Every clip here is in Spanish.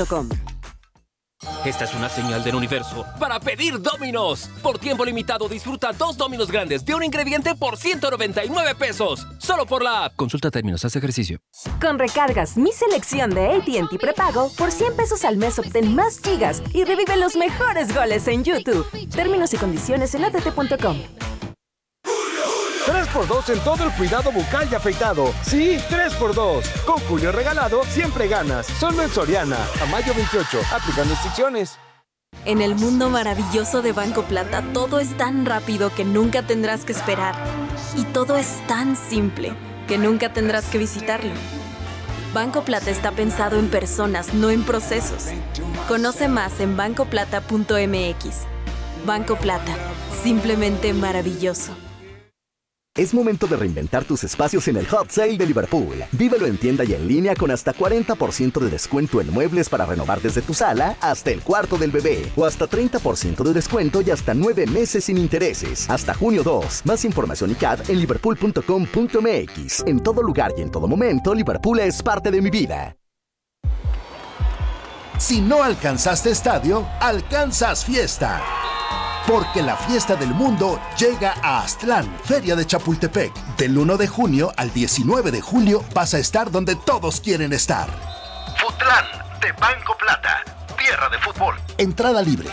telcel.com. Esta es una señal del universo para pedir Domino's. Por tiempo limitado disfruta 2 Domino's grandes de un ingrediente por 199 pesos. Solo por la app. Consulta términos, haz ejercicio. Con recargas Mi Selección de AT&T Prepago, por 100 pesos al mes obtén más gigas y revive los mejores goles en YouTube. Términos y condiciones en att.com. 3x2 en todo el cuidado bucal y afeitado. Sí, 3x2. Con Julio regalado, siempre ganas. Solo en Soriana. A mayo 28. Aplican restricciones. En el mundo maravilloso de Banco Plata, todo es tan rápido que nunca tendrás que esperar. Y todo es tan simple que nunca tendrás que visitarlo. Banco Plata está pensado en personas, no en procesos. Conoce más en bancoplata.mx. Banco Plata. Simplemente maravilloso. Es momento de reinventar tus espacios en el Hot Sale de Liverpool. Vívelo en tienda y en línea con hasta 40% de descuento en muebles para renovar desde tu sala hasta el cuarto del bebé. O hasta 30% de descuento y hasta 9 meses sin intereses. Hasta junio 2. Más información y CAD en liverpool.com.mx. En todo lugar y en todo momento, Liverpool es parte de mi vida. Si no alcanzaste estadio, alcanzas fiesta. Porque la fiesta del mundo llega a Aztlán, Feria de Chapultepec. Del 1 de junio al 19 de julio vas a estar donde todos quieren estar. Futlán, de Banco Plata, tierra de fútbol. Entrada libre.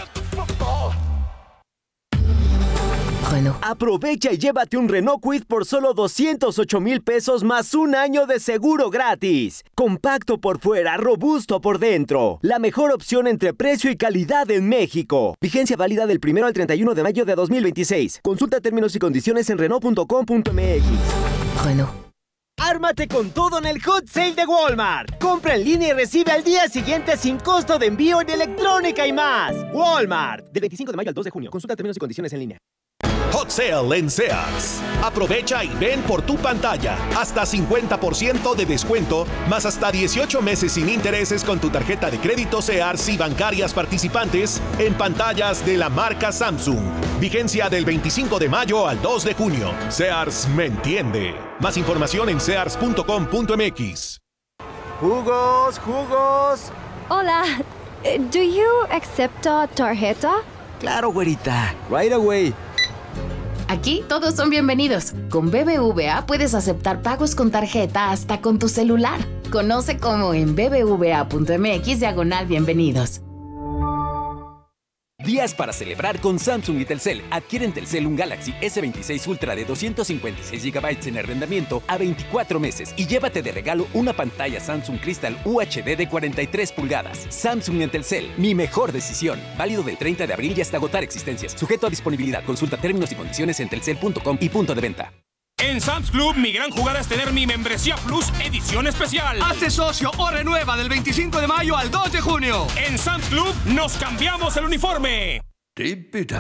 Aprovecha y llévate un Renault Kwid por solo 208,000 pesos más un año de seguro gratis. Compacto por fuera, robusto por dentro. La mejor opción entre precio y calidad en México. Vigencia válida del 1 al 31 de mayo de 2026. Consulta términos y condiciones en Renault.com.mx. Ármate con todo en el Hot Sale de Walmart. Compra en línea y recibe al día siguiente sin costo de envío en electrónica y más. Walmart. Del 25 de mayo al 2 de junio. Consulta términos y condiciones en línea. Hot Sale en Sears. Aprovecha y ven por tu pantalla. Hasta 50% de descuento, más hasta 18 meses sin intereses con tu tarjeta de crédito Sears y bancarias participantes en pantallas de la marca Samsung. Vigencia del 25 de mayo al 2 de junio. Sears me entiende. Más información en sears.com.mx. ¡Jugos! Hola, do you accept tarjeta? Claro, güerita. Right away. Aquí todos son bienvenidos. Con BBVA puedes aceptar pagos con tarjeta hasta con tu celular. Conoce cómo en bbva.mx/bienvenidos. Días para celebrar con Samsung y Telcel. Adquiere en Telcel un Galaxy S26 Ultra de 256 GB en arrendamiento a 24 meses y llévate de regalo una pantalla Samsung Crystal UHD de 43 pulgadas. Samsung en Telcel, mi mejor decisión. Válido del 30 de abril y hasta agotar existencias. Sujeto a disponibilidad. Consulta términos y condiciones en telcel.com y punto de venta. En Sam's Club, mi gran jugada es tener mi membresía Plus edición especial. Hazte socio o renueva del 25 de mayo al 2 de junio. En Sam's Club, nos cambiamos el uniforme.